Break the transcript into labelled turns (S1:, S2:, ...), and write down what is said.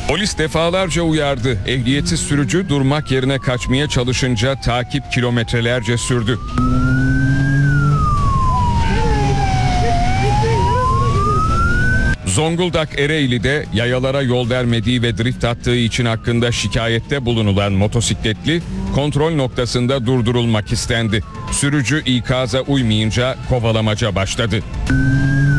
S1: Polis defalarca uyardı. Ehliyetsiz sürücü durmak yerine kaçmaya çalışınca takip kilometrelerce sürdü. Zonguldak Ereğli'de yayalara yol vermediği ve drift attığı için hakkında şikayette bulunulan motosikletli kontrol noktasında durdurulmak istendi. Sürücü ikaza uymayınca kovalamaca başladı.